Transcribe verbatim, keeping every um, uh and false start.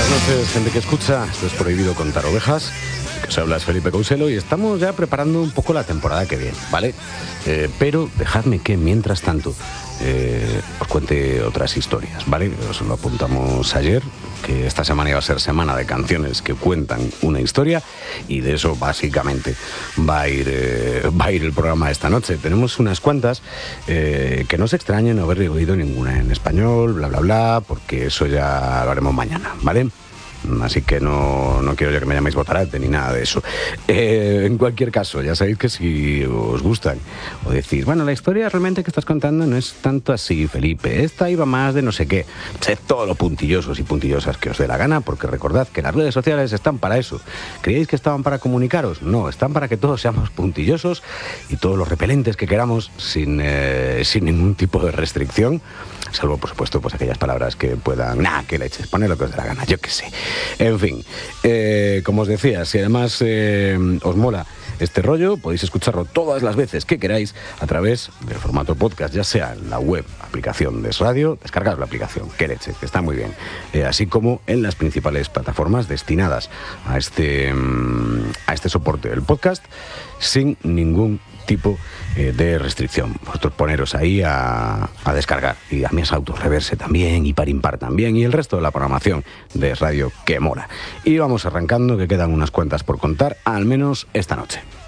Buenas noches, gente que escucha. Esto es Prohibido Contar Ovejas. El que os habla es Felipe Couselo y estamos ya preparando un poco la temporada que viene, ¿vale? Eh, pero dejadme que, mientras tanto, eh, os cuente otras historias, ¿vale? Os lo apuntamos ayer, que esta semana iba a ser semana de canciones que cuentan una historia, y de eso básicamente va a ir, eh, va a ir el programa de esta noche. Tenemos unas cuantas, eh, que no se extrañen no haber oído ninguna en español, bla bla bla, porque eso ya lo haremos mañana, ¿vale? Así que no, no quiero yo que me llaméis botarate ni nada de eso. Eh, en cualquier caso, ya sabéis que si os gustan o decís, bueno, la historia realmente que estás contando no es tanto así, Felipe, esta iba más de no sé qué, sed todo lo puntillosos y puntillosas que os dé la gana, porque recordad que las redes sociales están para eso. ¿Creíais que estaban para comunicaros? No, están para que todos seamos puntillosos y todos los repelentes que queramos sin, eh, sin ningún tipo de restricción. Salvo, por supuesto, pues aquellas palabras que puedan... Nah, que leches, poned lo que os dé la gana, yo qué sé. En fin, eh, como os decía, si además eh, os mola este rollo, podéis escucharlo todas las veces que queráis a través del formato podcast, ya sea en la web, aplicación de Radio, descargad la aplicación, que leches, que está muy bien, eh, así como en las principales plataformas destinadas a este, a este soporte del podcast, sin ningún tipo eh, de restricción. Vosotros poneros ahí a, a descargar, y a mis autos reverse también, y par impar también, y el resto de la programación de radio que mola. Y vamos arrancando, que quedan unas cuantas por contar, al menos esta noche.